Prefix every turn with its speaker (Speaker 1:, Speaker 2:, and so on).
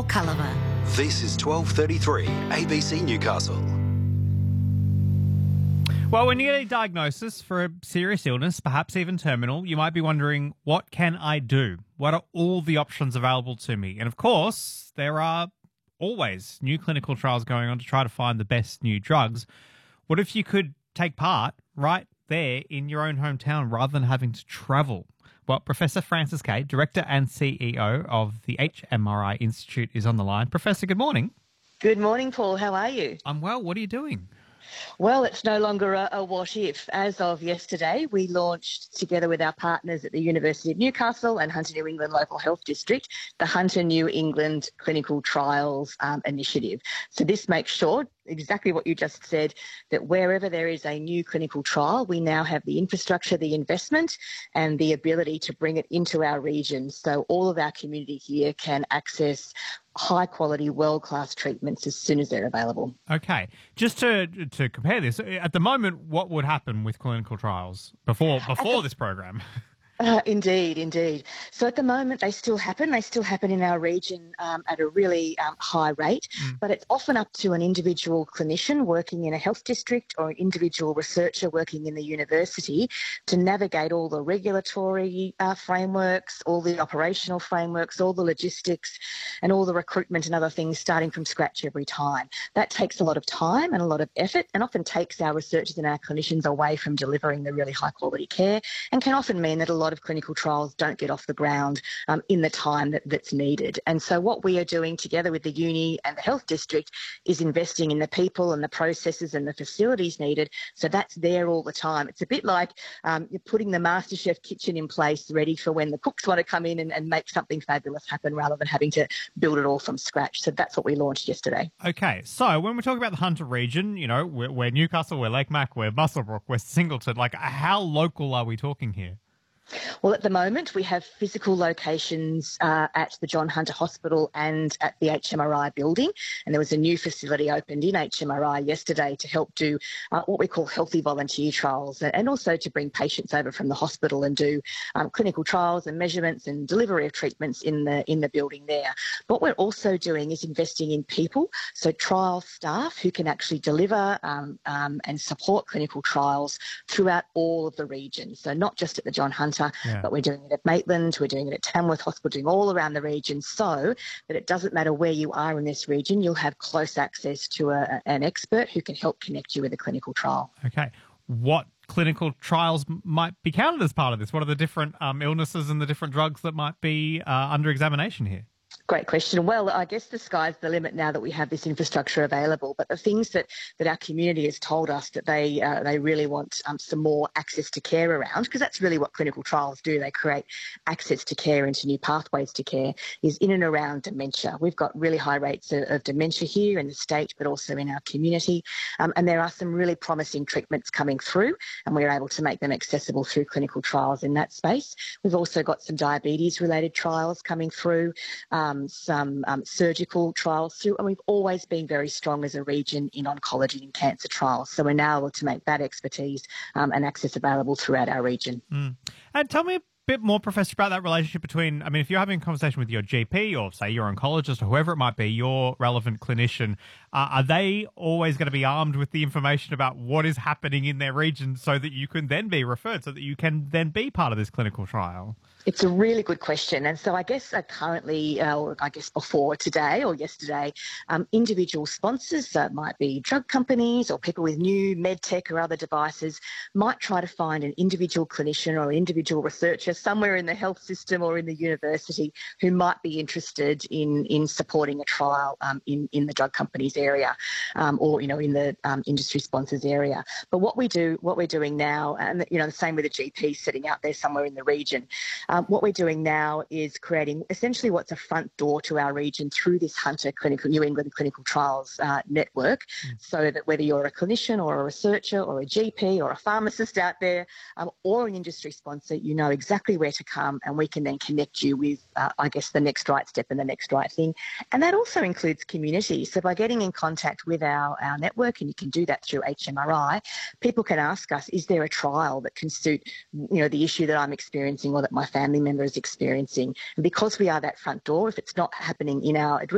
Speaker 1: Culliver.
Speaker 2: This is 12:33 ABC Newcastle.
Speaker 3: Well, when you get a diagnosis for a serious illness, perhaps even terminal, you might be wondering, what can I do? What are all the options available to me? And of course, there are always new clinical trials going on to try to find the best new drugs. What if you could take part right there in your own hometown rather than having to travel? Well, Professor Frances Kay, Director and CEO of the HMRI Institute, is on the line. Professor, good morning.
Speaker 4: Good morning, Paul. How are you?
Speaker 3: I'm well. What are you doing?
Speaker 4: Well, it's no longer a what if. As of yesterday, we launched, together with our partners at the University of Newcastle and Hunter New England Local Health District, the Hunter New England Clinical Trials Initiative. So this makes sure, exactly what you just said, that wherever there is a new clinical trial, we now have the infrastructure, the investment, and the ability to bring it into our region. So all of our community here can access high-quality, world-class treatments as soon as they're available.
Speaker 3: Okay. Just to compare this, at the moment, what would happen with clinical trials before this program?
Speaker 4: Indeed. So at the moment, they still happen. They still happen in our region at a really high rate, but it's often up to an individual clinician working in a health district or an individual researcher working in the university to navigate all the regulatory frameworks, all the operational frameworks, all the logistics, and all the recruitment and other things starting from scratch every time. That takes a lot of time and a lot of effort, and often takes our researchers and our clinicians away from delivering the really high-quality care, and can often mean that a lot of clinical trials don't get off the ground in the time that's needed. And so what we are doing together with the uni and the health district is investing in the people and the processes and the facilities needed, so that's there all the time. It's a bit like you're putting the MasterChef kitchen in place ready for when the cooks want to come in and make something fabulous happen rather than having to build it all from scratch. So that's what we launched yesterday.
Speaker 3: Okay, so when we're talking about the Hunter region, you know, we're Newcastle, we're Lake Mac, we're Muswellbrook, we're Singleton, like how local are we talking here?
Speaker 4: Well, at the moment, we have physical locations at the John Hunter Hospital and at the HMRI building. And there was a new facility opened in HMRI yesterday to help do what we call healthy volunteer trials, and also to bring patients over from the hospital and do clinical trials and measurements and delivery of treatments in the building there. What we're also doing is investing in people, so trial staff who can actually deliver and support clinical trials throughout all of the region. So not just at the John Hunter, but we're doing it at Maitland, we're doing it at Tamworth Hospital, doing all around the region, so that it doesn't matter where you are in this region, you'll have close access to an expert who can help connect you with a clinical trial.
Speaker 3: Okay. What clinical trials might be counted as part of this? What are the different illnesses and the different drugs that might be under examination here?
Speaker 4: Great question. Well, I guess the sky's the limit now that we have this infrastructure available. But the things that our community has told us that they really want some more access to care around, because that's really what clinical trials do. They create access to care into new pathways to care, is in and around dementia. We've got really high rates of dementia here in the state, but also in our community. And there are some really promising treatments coming through, and we're able to make them accessible through clinical trials in that space. We've also got some diabetes-related trials coming through, some surgical trials through, and we've always been very strong as a region in oncology and cancer trials. So we're now able to make that expertise and access available throughout our region.
Speaker 3: And tell me a bit more, Professor, about that relationship between, I mean, if you're having a conversation with your GP or, say, your oncologist or whoever it might be, your relevant clinician, are they always going to be armed with the information about what is happening in their region so that you can then be referred, so that you can then be part of this clinical trial?
Speaker 4: It's a really good question. And so I guess currently, before today or yesterday, individual sponsors, so it might be drug companies or people with new med tech or other devices, might try to find an individual clinician or individual researcher somewhere in the health system or in the university who might be interested in supporting a trial in the drug company's area or, you know, in the industry sponsors area. But what we're doing now, and, you know, the same with the GP sitting out there somewhere in the region, what we're doing now is creating essentially what's a front door to our region through this Hunter New England Clinical Trials network, so that whether you're a clinician or a researcher or a GP or a pharmacist out there or an industry sponsor, you know exactly where to come, and we can then connect you with, the next right step and the next right thing. And that also includes community. So by getting in contact with our network, and you can do that through HMRI, people can ask us, is there a trial that can suit, you know, the issue that I'm experiencing or that my family member is experiencing? And because we are that front door, if it's not happening in our